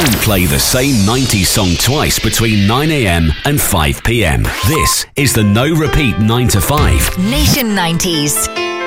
don't play the same 90s song twice between 9am and 5pm. This is the No Repeat 9 to 5. Nation 90s.